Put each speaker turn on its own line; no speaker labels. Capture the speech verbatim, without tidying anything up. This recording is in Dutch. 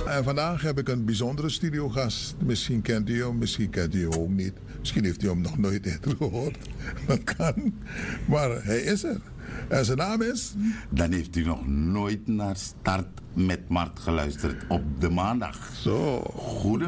En vandaag heb ik een bijzondere studiogast. Misschien kent u hem, misschien kent u hem ook niet. Misschien heeft u hem nog nooit eerder gehoord. Dat kan. Maar hij is er. En zijn naam is?
Dan heeft u nog nooit naar Start met Mart geluisterd op de maandag.
Zo.
Goedemiddag.